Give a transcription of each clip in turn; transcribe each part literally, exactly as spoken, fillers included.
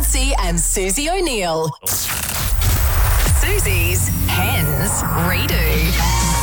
Massey and Susie O'Neill. Susie's Hens Redo.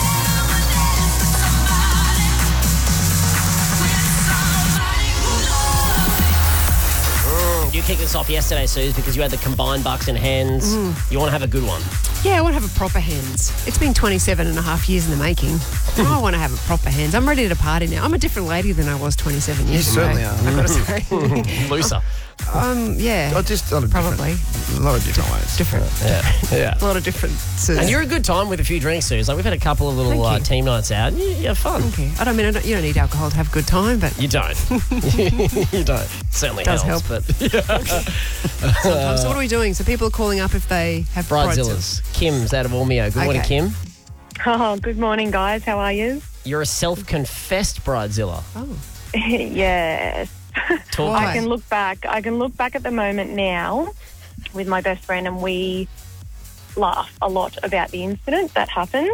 You kicked this off yesterday, Suze, because you had the combined Bucks and Hens. Mm. You want to have a good one. Yeah, I want to have a proper Hens. It's been twenty-seven and a half years in the making. I want to have a proper Hens. I'm ready to party now. I'm a different lady than I was twenty-seven years You ago. certainly are. I've got to say. Looser. Um, yeah. Oh, just a lot of Probably. different, a lot of different ways. Different. Yeah. yeah. A lot of differences. And you're a good time with a few drinks, Suze. Like, we've had a couple of little Thank uh, you. team nights out. Yeah, yeah, fun. Okay. I don't mean I don't, you don't need alcohol to have a good time, but You don't. you don't. Certainly Does helps. help. But sometimes. So what are we doing? So people are calling up if they have Bridezillas. Kim's out of Ormeo. Good morning, Okay. Kim. Oh, good morning, guys. How are you? You're a self-confessed bridezilla. Oh. Yes. Talk. Why? I can look back. I can look back at the moment now with my best friend, and we laugh a lot about the incident that happened.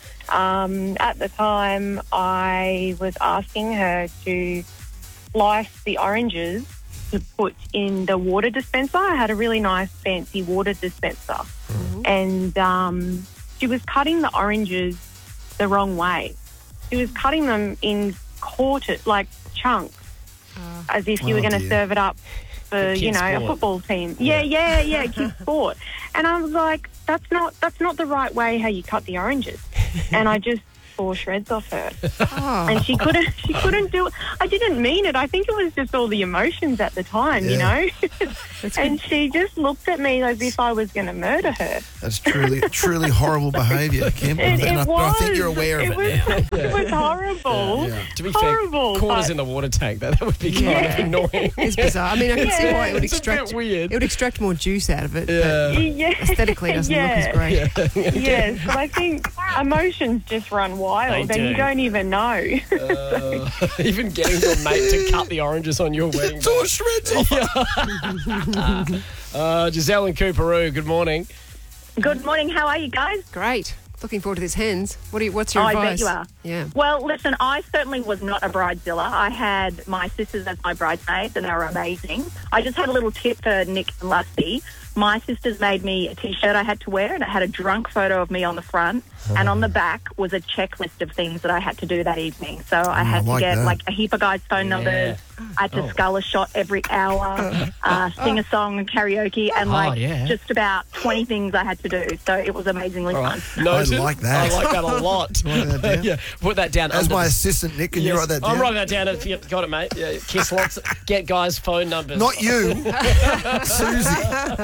Um, at the time, I was asking her to slice the oranges to put in the water dispenser. I had a really nice, fancy water dispenser, Mm-hmm. and um, she was cutting the oranges the wrong way. She was cutting them in quarters, like chunks, as if you Oh, were going to dear. serve it up for, For you kids' know, a sport. football team. Yeah, yeah, yeah, kids sport. And I was like, that's not that's not the right way how you cut the oranges. And I just tore shreds off her. Oh. And she couldn't she couldn't do it. I didn't mean it. I think it was just all the emotions at the time, you Yeah. know. And she just looked at me as if I was going to murder her. That's truly, truly horrible behaviour, Kim. It, and I, it but was. I think you're aware of it, was, now. It was horrible. Yeah. To be Horrible, fair, quarters but- in the water tank. That, that would be kind Yeah. of annoying. It's bizarre. I mean, I can see why it would It's a bit extract weird. It would extract more juice out of it. Yeah. Yeah. But aesthetically, it doesn't yeah. look as great. Yes, but I think emotions just run wild, They and do. you don't even know. Uh, even getting your mate to cut the oranges on your wedding day. Tore shreds off. Uh, Giselle and Cooperoo, good morning. Good morning. How are you guys? Great. Looking forward to this Hens. What do you, what's your Oh, I advice? bet you are. Yeah. Well, listen, I certainly was not a bridezilla. I had my sisters as my bridesmaids, and they were amazing. I just had a little tip for Nick and Lusty. My sisters made me a T-shirt I had to wear, and it had a drunk photo of me on the front, and on the back was a checklist of things that I had to do that evening. So I had I like to get that. like a heap of guys' phone Yeah. numbers. I had to Oh. scull a shot every hour, uh, sing a song and karaoke, and Oh, like yeah. just about twenty things I had to do. So it was amazingly All right. fun. Noted. I like that. I like that a lot. Write that down. yeah, put that down. As under my the- assistant, Nick, can Yes, you write that down? I'm writing that down. If you got it, mate. Yeah, kiss lots. Get guys' phone numbers. Not you, Susie.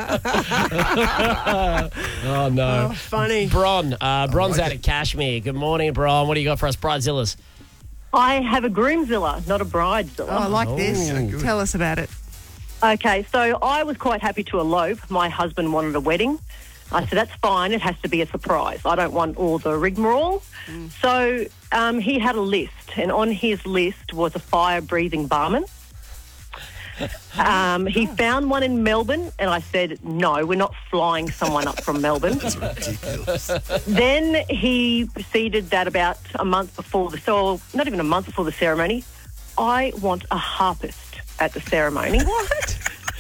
Oh no. Oh, funny. Bron, uh, Bron's like out it. of Kashmir. Good morning, Bron. What do you got for us, bridezillas? I have a groomzilla, not a bridezilla. Oh, I like this. Oh. good. Tell us about it. Okay, so I was quite happy to elope. My husband wanted a wedding. I said, that's fine. It has to be a surprise. I don't want all the rigmarole. So um, he had a list, and on his list was a fire-breathing barman. Um, he found one in Melbourne, and I said, no, we're not flying someone up from Melbourne. Ridiculous. Then he proceeded that about a month before the, so not even a month before the ceremony, I want a harpist at the ceremony. What?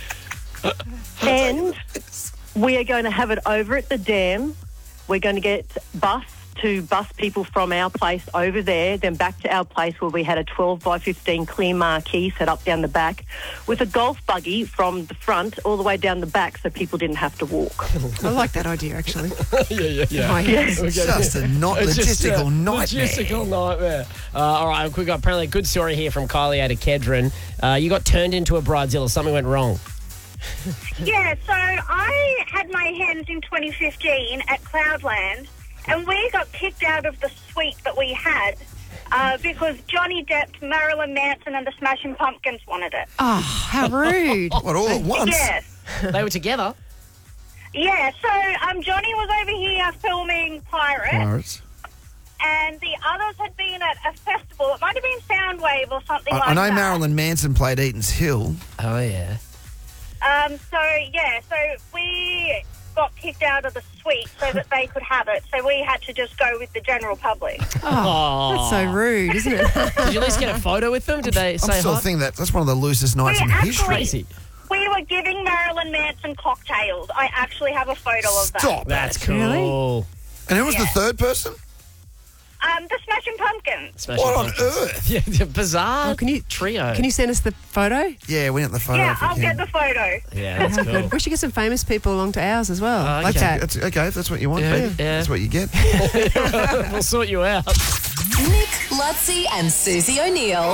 And we are going to have it over at the dam. We're going to get bus to bus people from our place over there, then back to our place where we had a twelve by fifteen clear marquee set up down the back with a golf buggy from the front all the way down the back so people didn't have to walk. I like that idea, actually. yeah, yeah, yeah. Oh, yes. Okay. Just a not It's just logistical a nightmare. Logistical nightmare. Uh, all right, quick. Apparently, a good story here from Kylie out of Kedron. Uh, you got turned into a bridezilla. Something went wrong. Yeah, so I had my hens in twenty fifteen at Cloudland, and we got kicked out of the suite that we had uh, because Johnny Depp, Marilyn Manson, and the Smashing Pumpkins wanted it. Oh, how rude. What, all at once? Yes. They were together. Yeah, so um, Johnny was over here filming Pirate, Pirates. and the others had been at a festival. It might have been Soundwave or something I, like I know that. Marilyn Manson played Eaton's Hill. Oh yeah. Um, so, yeah, so we got kicked out of the suite so that they could have it. So we had to just go with the general public. Oh, that's so rude, isn't it? Did you at least get a photo with them? Did they I'm say still hi? thinking that that's one of the loosest nights We in actually- history. Crazy. we were giving Marilyn Manson cocktails. I actually have a photo of that. Stop. That's cool. Really? And who was Yeah. the third person? Um, the Smashing Pumpkins. Smashing What on Pumpkins. earth? Yeah, the bizarre Oh, can you trio. Can you send us the photo? Yeah, we want the photo. Yeah, if we I'll can. get the photo. Yeah, that's cool. We should get some famous people along to ours as well. Oh, Like okay. that. That's, okay, if that's what you want, Yeah, baby. yeah. That's what you get. We'll sort you out. Nick, Lutzi, and Susie O'Neill.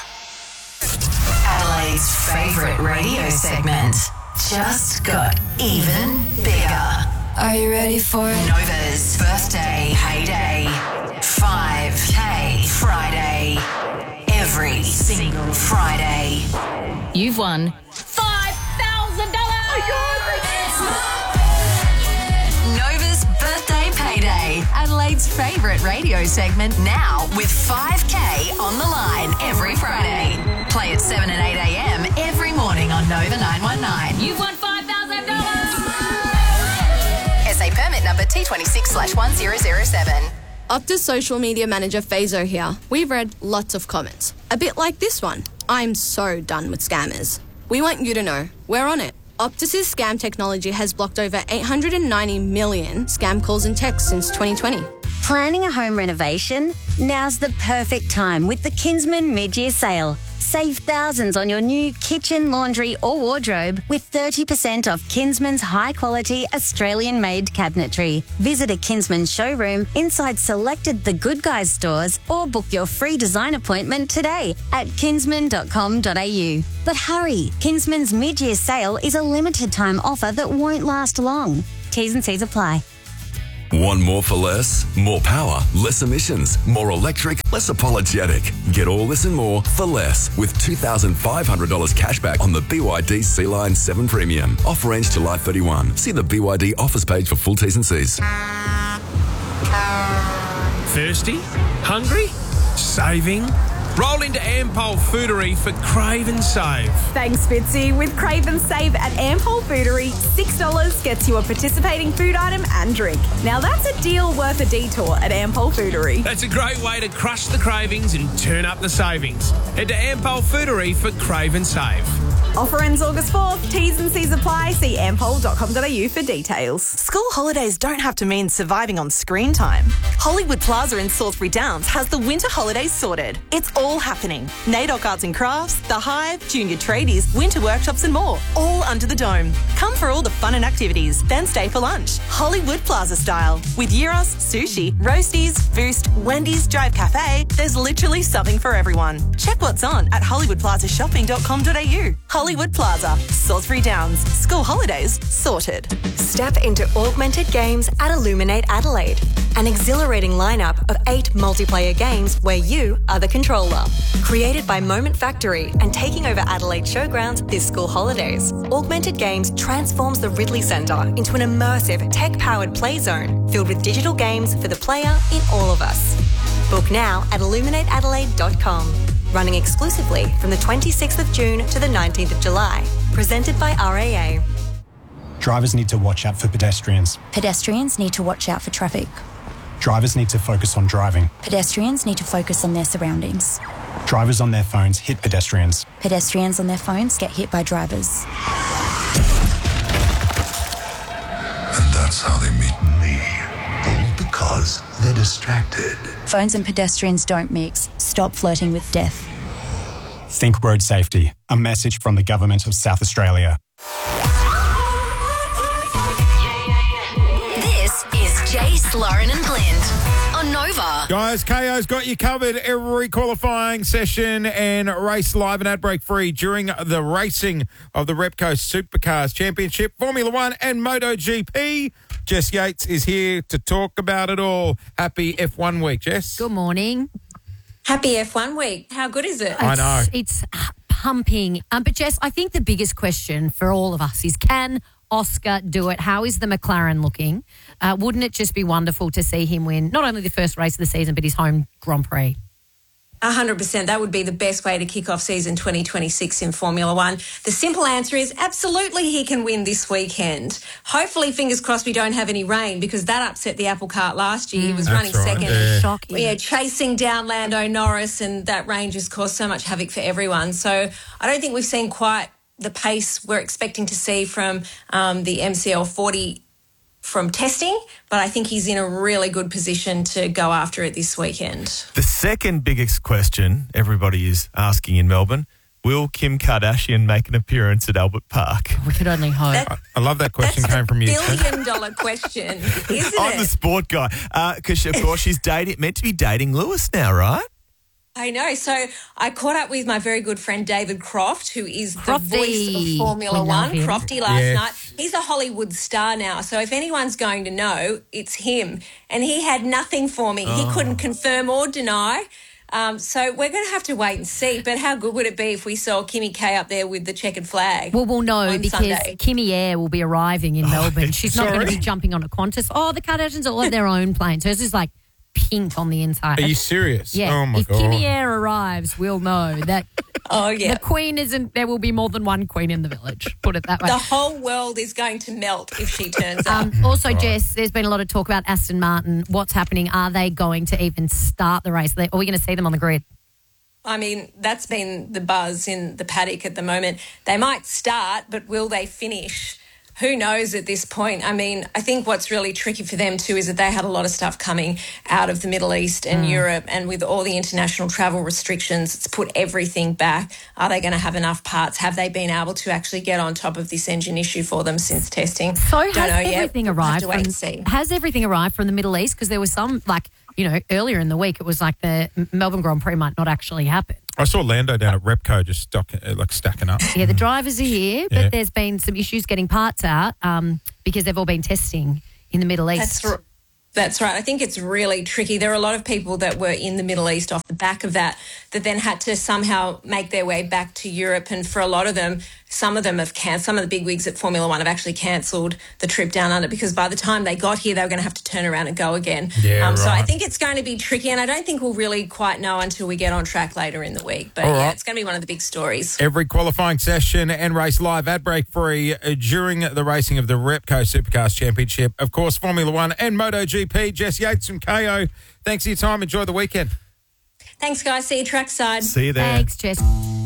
Adelaide's favourite radio segment just got even bigger. Are you ready for it? Nova's birthday payday. five K Friday. Every single Friday. You've won five thousand dollars! Nova's birthday payday. Adelaide's favourite radio segment now with five K on the line every Friday. Play at seven and eight a.m. every morning on Nova nine one nine. You've won five thousand dollars! S A permit number T twenty-six slash one zero zero seven. Optus social media manager Fazo here. We've read lots of comments. A bit like this one. I'm so done with scammers. We want you to know we're on it. Optus's scam technology has blocked over eight hundred ninety million scam calls and texts since twenty twenty. Planning a home renovation? Now's the perfect time with the Kinsman mid-year sale. Save thousands on your new kitchen, laundry or wardrobe with thirty percent off Kinsman's high-quality Australian-made cabinetry. Visit a Kinsman showroom inside selected The Good Guys stores or book your free design appointment today at kinsman dot com dot a u. But hurry, Kinsman's mid-year sale is a limited-time offer that won't last long. T's and C's apply. Want more for less? More power, less emissions, more electric, less apologetic. Get all this and more for less with two thousand five hundred dollars cashback on the B Y D C-Line seven Premium. Offer ends July thirty-first. See the B Y D offers page for full T's and C's. Thirsty? Hungry? Saving? Roll into Ampol Foodery for Crave and Save. Thanks, Fitzy. With Crave and Save at Ampol Foodery, six dollars gets you a participating food item and drink. Now that's a deal worth a detour at Ampol Foodery. That's a great way to crush the cravings and turn up the savings. Head to Ampol Foodery for Crave and Save. Offer ends August fourth. T's and C's apply. See ampol dot com dot a u for details. School holidays don't have to mean surviving on screen time. Hollywood Plaza in Salisbury Downs has the winter holidays sorted. It's all happening. NAIDOC Arts and Crafts, The Hive, Junior Tradies, winter workshops and more, all under the dome. Come for all the fun and activities, then stay for lunch. Hollywood Plaza style. With gyros, sushi, roasties, Boost, Wendy's, Drive Cafe, there's literally something for everyone. Check what's on at hollywood plaza shopping dot com dot a u. Hollywood Plaza, Salisbury Downs. School holidays sorted. Step into Augmented Games at Illuminate Adelaide, an exhilarating lineup of eight multiplayer games where you are the controller. Created by Moment Factory and taking over Adelaide Showgrounds this school holidays, Augmented Games transforms the Ridley Centre into an immersive, tech-powered play zone filled with digital games for the player in all of us. Book now at illuminate adelaide dot com. Running exclusively from the twenty-sixth of June to the nineteenth of July. Presented by R A A. Drivers need to watch out for pedestrians. Pedestrians need to watch out for traffic. Drivers need to focus on driving. Pedestrians need to focus on their surroundings. Drivers on their phones hit pedestrians. Pedestrians on their phones get hit by drivers. And that's how they meet me. All because they're distracted. Phones and pedestrians don't mix. Stop flirting with death. Think road safety. A message from the Government of South Australia. This is Jace, Lauren and Blind on Nova. Guys, K O's got you covered every qualifying session and race live and ad break free during the racing of the Repco Supercars Championship, Formula One and MotoGP. Jess Yates is here to talk about it all. Happy F one week, Jess. Good morning. Happy F one week. How good is it? I know. It's, it's pumping. Um, but, Jess, I think the biggest question for all of us is, can Oscar do it? How is the McLaren looking? Uh, wouldn't it just be wonderful to see him win not only the first race of the season, but his home Grand Prix? one hundred percent. That would be the best way to kick off season twenty twenty-six in Formula One. The simple answer is absolutely he can win this weekend. Hopefully, fingers crossed, we don't have any rain because that upset the apple cart last year. He was Mm, running right. second. Yeah. Shocking. Yeah, chasing down Lando Norris, and that rain just caused so much havoc for everyone. So I don't think we've seen quite the pace we're expecting to see from um, the M C L forty from testing, but I think he's in a really good position to go after it this weekend. The second biggest question everybody is asking in Melbourne, will Kim Kardashian make an appearance at Albert Park? We could only hope. I, I love that question came from you. Billion dollar question, isn't I'm it? the sport guy. Because, of course, she's dating, meant to be dating Lewis now, right? I know. So I caught up with my very good friend David Croft, who is Crofty. the voice of Formula We love One. him. Crofty last Yes. night. He's a Hollywood star now. So if anyone's going to know, it's him. And he had nothing for me. He Oh. couldn't confirm or deny. Um, so we're going to have to wait and see. But how good would it be if we saw Kimmy K up there with the checkered flag? Well, we'll know on because Sunday? Kimmy Air will be arriving in Melbourne. She's not going to sorry? be jumping on a Qantas. Oh, the Kardashians all have their own planes. Hers is like pink on the inside. Are you serious? Yeah. Oh, my if God. Kimmy Air arrives, we'll know that Oh, yeah. the Queen isn't. There will be more than one Queen in the village. Put it that way. The whole world is going to melt if she turns up. Um, also, Jess, there's been a lot of talk about Aston Martin. What's happening? Are they going to even start the race? Are we going to see them on the grid? I mean, that's been the buzz in the paddock at the moment. They might start, but will they finish? Who knows at this point? I mean, I think what's really tricky for them too is that they had a lot of stuff coming out of the Middle East and Mm. Europe, and with all the international travel restrictions, it's put everything back. Are they going to have enough parts? Have they been able to actually get on top of this engine issue for them since testing? So Don't has know yet. everything We'll have arrived to wait from, and see. has everything arrived from the Middle East? Because there was some, like, you know, earlier in the week, it was like the Melbourne Grand Prix might not actually happen. I saw Lando down at Repco just stock, uh, like stacking up. Yeah, the drivers are here, but Yeah. there's been some issues getting parts out um, because they've all been testing in the Middle East. That's r- That's right. I think it's really tricky. There are a lot of people that were in the Middle East off the back of that that then had to somehow make their way back to Europe. And for a lot of them, some of them have cancelled. Some of the big wigs at Formula One have actually cancelled the trip down under because by the time they got here, they were going to have to turn around and go again. Yeah, um, So I right. think it's going to be tricky, and I don't think we'll really quite know until we get on track later in the week. But All yeah, right. it's going to be one of the big stories. Every qualifying session and race live ad break free uh, during the racing of the Repco Supercars Championship. Of course, Formula One and MotoGP. Jess Yates from K O. Thanks for your time. Enjoy the weekend. Thanks, guys. See you trackside. See you there. Thanks, Jess.